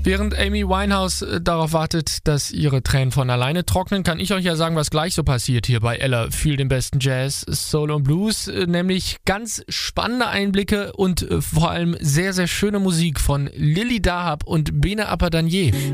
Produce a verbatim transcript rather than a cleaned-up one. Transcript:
Während Amy Winehouse äh, darauf wartet, dass ihre Tränen von alleine trocknen, kann ich euch ja sagen, was gleich so passiert hier bei Ella für den besten Jazz, Soul und Blues. Äh, nämlich ganz spannende Einblicke und äh, vor allem sehr, sehr schöne Musik von Lily Dahab und Bene Appadanier.